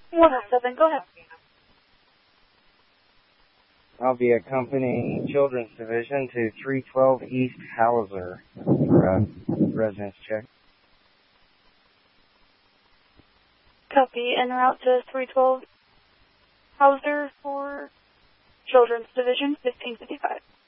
107, go ahead. I'll be accompanying Children's Division to 312 East Hauser for a residence check. Copy, en route to 312 Hauser for Children's Division, 1555.